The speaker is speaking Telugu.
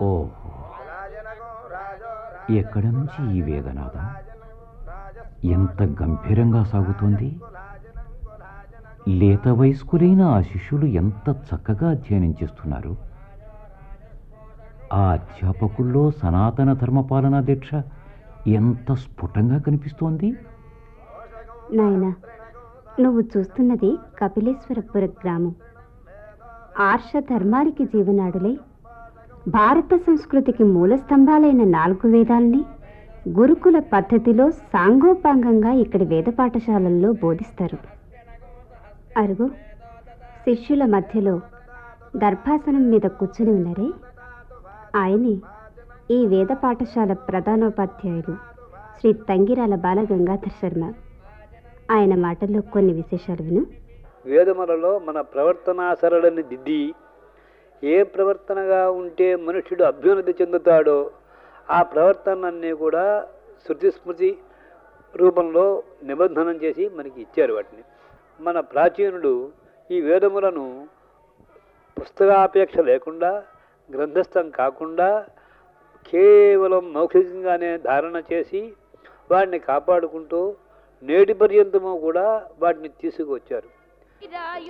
ఓహో, ఎక్కడి నుంచి ఈ వేదనాదం ఎంత గంభీరంగా సాగుతోంది? లేత వయస్కులైన ఆ శిష్యులు ఎంత చక్కగా అధ్యయనం చేస్తున్నారు. ఆ అధ్యాపకుల్లో సనాతన ధర్మపాలనా దీక్ష ఎంత స్ఫుటంగా కనిపిస్తోంది. నాయనా, నువ్వు చూస్తున్నది కపిలేశ్వరపుర గ్రామం. ఆర్ష ధర్మానికి జీవనాడులై భారత సంస్కృతికి మూల స్తంభాలైన 4 వేదాల్ని గురుకుల పద్ధతిలో సాంగోపాంగంగా ఇక్కడి వేద పాఠశాలల్లో బోధిస్తారు. అరుగు, శిష్యుల మధ్యలో దర్భాసనం మీద కూర్చుని ఉన్నారే, ఆయనే ఈ వేద పాఠశాల ప్రధానోపాధ్యాయులు శ్రీ తంగిరాల బాలగంగాధర్ శర్మ. ఆయన మాటల్లో కొన్ని విశేషాలు విను. వేదములలో మన ప్రవర్తనాసరళని దిద్ది ఏ ప్రవర్తనగా ఉంటే మనుష్యుడు అభ్యున్నతి చెందుతాడో ఆ ప్రవర్తనన్నీ కూడా శృతి స్మృతి రూపంలో నిబంధనం చేసి మనకి ఇచ్చారు. వాటిని మన ప్రాచీనుడు ఈ వేదములను పుస్తకాపేక్ష లేకుండా, గ్రంథస్థం కాకుండా కేవలం మౌఖికంగానే ధారణ చేసి వాటిని కాపాడుకుంటూ నేటి పర్యంతము కూడా వాటిని తీసుకువచ్చారు.